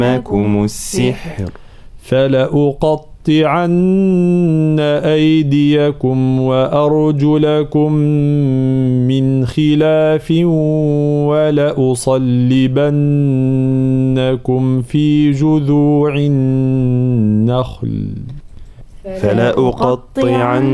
علمكم السحر فلأقطعن أيديكم وأرجلكم من خلاف ولأصلبنكم في جذوع النخل فلأقطعن